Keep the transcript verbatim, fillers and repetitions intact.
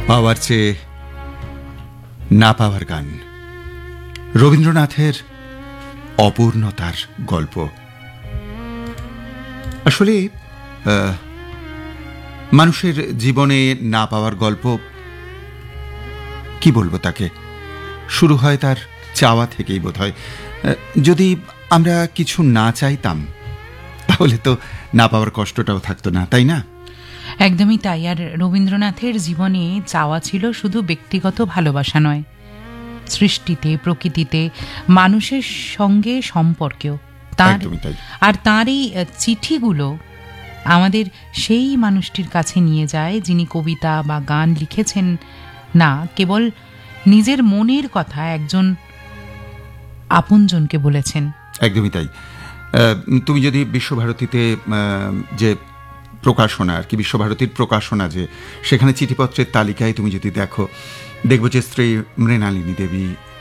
পাওয়ার চেয়ে না পাওয়ার গান, রবীন্দ্রনাথের অপূর্ণতার গল্প। আসলে মানুষের জীবনে না পাওয়ার গল্প, কি বলবো তাকে, শুরু হয় তার চাওয়া থেকেই বোধ হয়। যদি আমরা কিছু না চাইতাম তাহলে তো না পাওয়ার কষ্টটাও থাকতো না, তাই না? একদমই তাই। আর রবীন্দ্রনাথের জীবনে চাওয়া ছিল শুধু ব্যক্তিগত ভালোবাসা নয়, সৃষ্টিতে, প্রকৃতিতে, মানুষের সঙ্গে সম্পর্কেও তার। আর তার এই চিঠিগুলো আমাদের সেই মানুষটির কাছে নিয়ে যায় যিনি কবিতা বা গান লিখেছেন না কেবল নিজের মনের কথা একজন আপনজনকে বলেছেন। একদমই তাই। তুমি যদি বিশ্বভারতীতে যে প্রকাশনা আর কি, বিশ্বভারতীর প্রকাশনা যে সেখানে চিঠিপত্রের তালিকায় তুমি যদি দেখো, দেখবো যে স্ত্রী মৃণালিনী দেবী